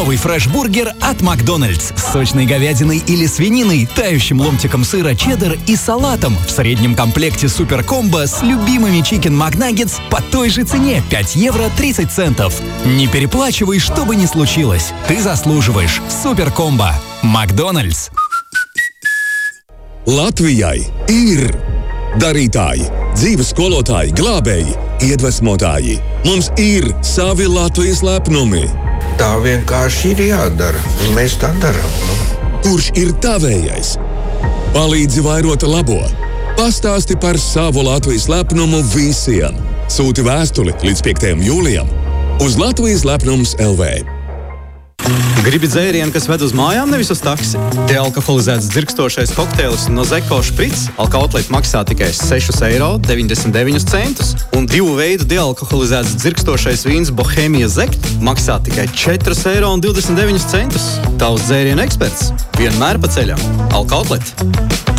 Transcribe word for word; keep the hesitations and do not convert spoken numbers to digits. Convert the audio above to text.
Новый фреш-бургер от Макдональдс с сочной говядиной или свининой, тающим ломтиком сыра чеддер и салатом в среднем комплекте супер-комбо с любимыми чикен макнаггетс по той же цене пять евро тридцать центов. Не переплачивай, что бы ни случилось. Ты заслуживаешь. Супер-комбо. Макдональдс. Latvijai ir darītāji, dzīves skolotāji, glābēji, iedvesmotāji. Mums ir savi Latvijas lepnumi. Tā vienkārši ir jādara, un mēs tā darām. Nu. Kurš ir tavējais? Palīdzi vairot labo. Pastāsti par savu Latvijas lepnumu visiem. Sūti vēstuli līdz piektajam jūlijam uz Latvijas lepnums L V. Gribi dzērienu, kas ved uz mājām, nevis uz taksi? Dealkoholizēts dzirkstošais kokteils no Zeko Šprits alkohotlīt maksā tikai seši eiro deviņdesmit deviņi centus, un divu veidu dealkoholizēts dzirkstošais vīns Bohēmija Zekt maksā tikai četri eiro divdesmit deviņi centus. Tavs dzērienu eksperts vienmēr pa ceļam. Alkohotlīt.